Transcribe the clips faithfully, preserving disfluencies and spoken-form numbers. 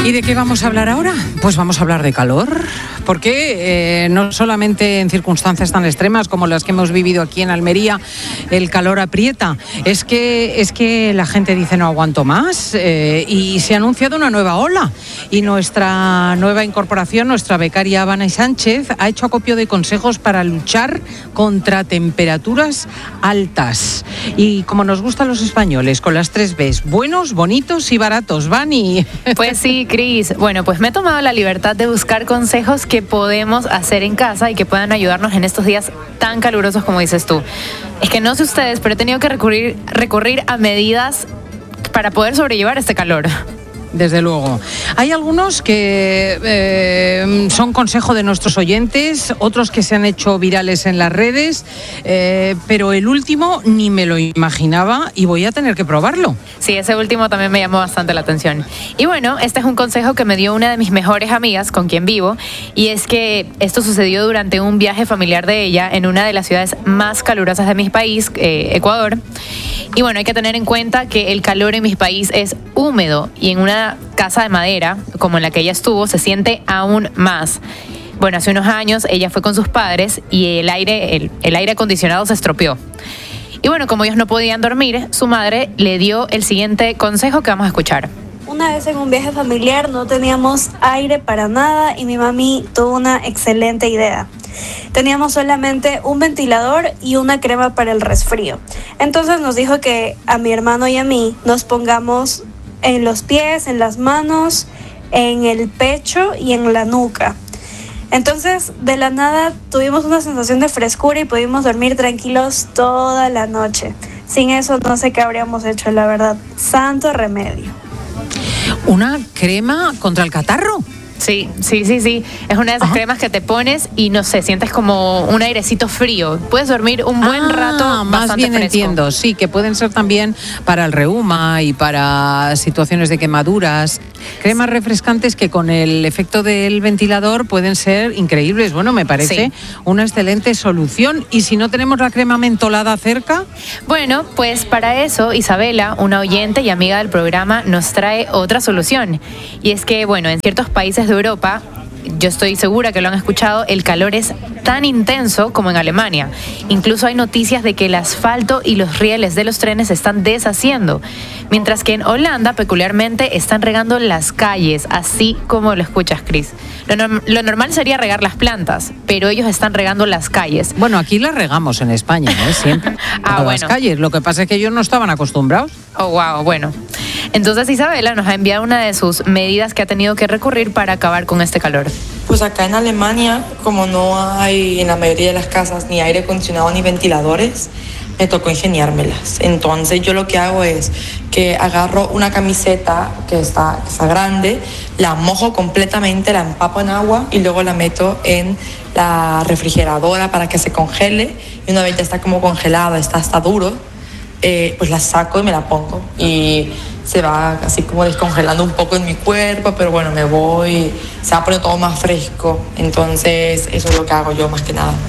¿Y de qué vamos a hablar ahora? Pues vamos a hablar de calor, porque eh, no solamente en circunstancias tan extremas como las que hemos vivido aquí en Almería, el calor aprieta, es que, es que la gente dice no aguanto más eh, y se ha anunciado una nueva ola y nuestra nueva incorporación, nuestra becaria Vane Sánchez, ha hecho acopio de consejos para luchar contra temperaturas altas. Y como nos gustan los españoles, con las tres Bs, buenos, bonitos y baratos. Vani. Pues sí, Cris. Bueno, pues me he tomado la libertad de buscar consejos que podemos hacer en casa y que puedan ayudarnos en estos días tan calurosos como dices tú. Es que no sé ustedes, pero he tenido que recurrir, recurrir a medidas para poder sobrellevar este calor. Desde luego. Hay algunos que eh, son consejo de nuestros oyentes, otros que se han hecho virales en las redes, eh, pero el último ni me lo imaginaba y voy a tener que probarlo. Sí, ese último también me llamó bastante la atención. Y bueno, este es un consejo que me dio una de mis mejores amigas con quien vivo, y es que esto sucedió durante un viaje familiar de ella en una de las ciudades más calurosas de mi país, eh, Ecuador. Y bueno, hay que tener en cuenta que el calor en mi país es húmedo y en una casa de madera, como en la que ella estuvo, se siente aún más. Bueno, hace unos años ella fue con sus padres y el aire, el, el aire acondicionado se estropeó. Y bueno, como ellos no podían dormir, su madre le dio el siguiente consejo que vamos a escuchar. Una vez en un viaje familiar no teníamos aire para nada y mi mami tuvo una excelente idea. Teníamos solamente un ventilador y una crema para el resfrío. Entonces nos dijo que a mi hermano y a mí nos pongamos en los pies, en las manos, en el pecho y en la nuca. Entonces, de la nada tuvimos una sensación de frescura y pudimos dormir tranquilos toda la noche. Sin eso no sé qué habríamos hecho, la verdad. Santo remedio. ¿Una crema contra el catarro? Sí, sí, sí, sí. Es una de esas Ajá. cremas que te pones y no sé, sientes como un airecito frío. Puedes dormir un buen ah, rato más bastante bien fresco. Entiendo, sí, que pueden ser también para el reuma y para situaciones de quemaduras. Cremas refrescantes que con el efecto del ventilador pueden ser increíbles. Bueno, me parece sí. una excelente solución. ¿Y si no tenemos la crema mentolada cerca? Bueno, pues para eso Isabela, una oyente y amiga del programa, nos trae otra solución. Y es que, bueno, en ciertos países de Europa, yo estoy segura que lo han escuchado, el calor es tan intenso como en Alemania. Incluso hay noticias de que el asfalto y los rieles de los trenes se están deshaciendo, mientras que en Holanda peculiarmente están regando las calles, así como lo escuchas, Cris. Lo, no, lo normal sería regar las plantas, pero ellos están regando las calles. Bueno, aquí las regamos en España, ¿eh? Siempre. ah, todas bueno. las calles. Lo que pasa es que ellos no estaban acostumbrados. Oh, wow, bueno. Entonces Isabela nos ha enviado una de sus medidas que ha tenido que recurrir para acabar con este calor. Pues acá en Alemania, como no hay en la mayoría de las casas ni aire acondicionado ni ventiladores, me tocó ingeniármelas. Entonces yo lo que hago es que agarro una camiseta que está, que está grande, la mojo completamente, la empapo en agua y luego la meto en la refrigeradora para que se congele, y una vez ya está como congelada, está hasta duro, eh, pues la saco y me la pongo y se va así como descongelando un poco en mi cuerpo, pero bueno, me voy, se va poniendo todo más fresco. Entonces eso es lo que hago yo más que nada.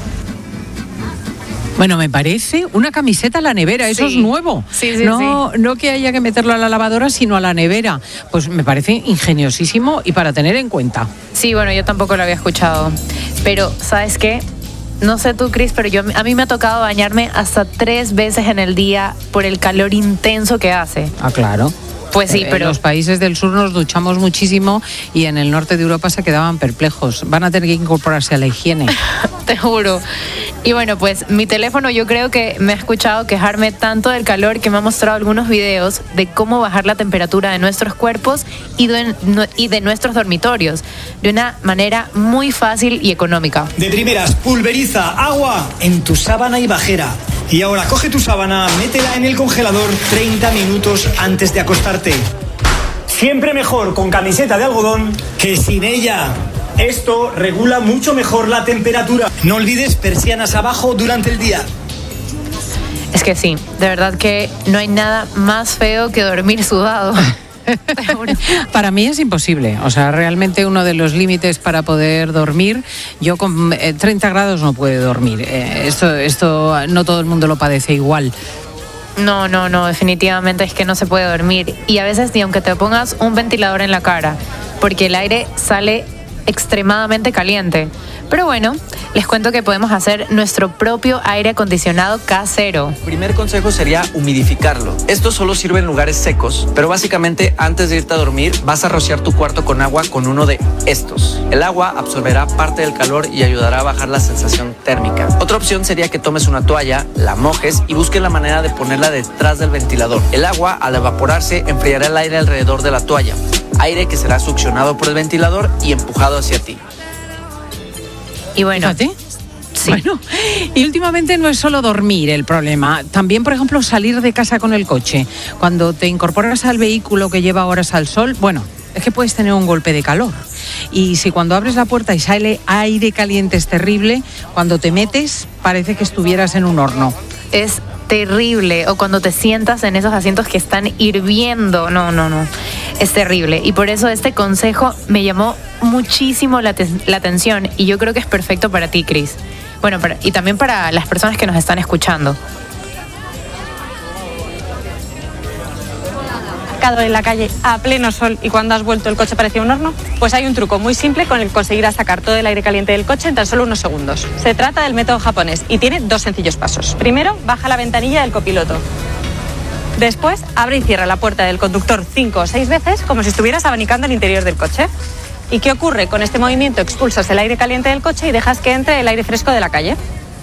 Bueno, me parece una camiseta a la nevera, eso sí. es nuevo. Sí, sí, no, sí. no que haya que meterlo a la lavadora, sino a la nevera. Pues me parece ingeniosísimo y para tener en cuenta. Sí, bueno, yo tampoco lo había escuchado. Pero, ¿sabes qué? No sé tú, Cris, pero yo, a mí me ha tocado bañarme hasta tres veces en el día por el calor intenso que hace. Ah, claro. Pues sí, pero... En los países del sur nos duchamos muchísimo y en el norte de Europa se quedaban perplejos. Van a tener que incorporarse a la higiene. Te juro. Y bueno, pues mi teléfono yo creo que me ha escuchado quejarme tanto del calor que me ha mostrado algunos videos de cómo bajar la temperatura de nuestros cuerpos y de, y de nuestros dormitorios de una manera muy fácil y económica. De primeras, pulveriza agua en tu sábana y bajera. Y ahora coge tu sábana, métela en el congelador treinta minutos antes de acostarte. Siempre mejor con camiseta de algodón que sin ella. Esto regula mucho mejor la temperatura. No olvides persianas abajo durante el día. Es que sí, de verdad que no hay nada más feo que dormir sudado. Para mí es imposible, o sea, realmente uno de los límites para poder dormir, yo con eh, treinta grados no puedo dormir, eh, esto, esto no todo el mundo lo padece igual. No, no, no, definitivamente es que no se puede dormir y a veces ni aunque te pongas un ventilador en la cara, porque el aire sale extremadamente caliente. Pero bueno, les cuento que podemos hacer nuestro propio aire acondicionado casero. El primer consejo sería humidificarlo. Esto solo sirve en lugares secos, pero básicamente antes de irte a dormir vas a rociar tu cuarto con agua con uno de estos. El agua absorberá parte del calor y ayudará a bajar la sensación térmica. Otra opción sería que tomes una toalla, la mojes y busques la manera de ponerla detrás del ventilador. El agua, al evaporarse, enfriará el aire alrededor de la toalla. Aire que será succionado por el ventilador y empujado hacia ti. Y bueno, Fíjate. sí. Bueno, y últimamente no es solo dormir el problema, también, por ejemplo, salir de casa con el coche. Cuando te incorporas al vehículo que lleva horas al sol, bueno, es que puedes tener un golpe de calor. Y si cuando abres la puerta y sale aire caliente es terrible, cuando te metes parece que estuvieras en un horno. Es terrible. O cuando te sientas en esos asientos que están hirviendo. No, no, no. Es terrible. Y por eso este consejo me llamó muchísimo la, te- la atención. Y yo creo que es perfecto para ti, Cris. Bueno, para, y también para las personas que nos están escuchando. En la calle a pleno sol y cuando has vuelto el coche parecía un horno, pues hay un truco muy simple con el que conseguirás sacar todo el aire caliente del coche en tan solo unos segundos. Se trata del método japonés y tiene dos sencillos pasos. Primero, baja la ventanilla del copiloto. Después, abre y cierra la puerta del conductor cinco o seis veces como si estuvieras abanicando el interior del coche. ¿Y qué ocurre? Con este movimiento expulsas el aire caliente del coche y dejas que entre el aire fresco de la calle.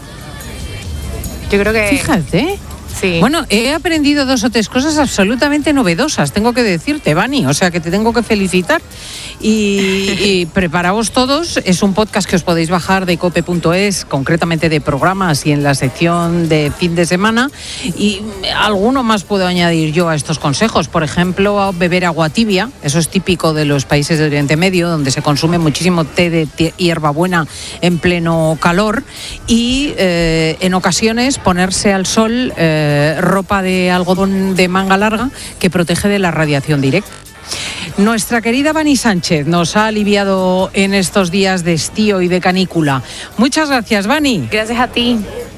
Yo creo que... Fíjate. Sí. Bueno, he aprendido dos o tres cosas absolutamente novedosas, tengo que decirte, Vani, o sea que te tengo que felicitar. Y, y preparaos todos, es un podcast que os podéis bajar de cope punto es, concretamente de programas y en la sección de fin de semana. Y alguno más puedo añadir yo a estos consejos, por ejemplo, beber agua tibia, eso es típico de los países de Oriente Medio, donde se consume muchísimo té de hierbabuena en pleno calor. Y eh, en ocasiones ponerse al sol eh, ropa de algodón de manga larga que protege de la radiación directa. Nuestra querida Vani Sánchez nos ha aliviado en estos días de estío y de canícula. Muchas gracias, Vani. Gracias a ti.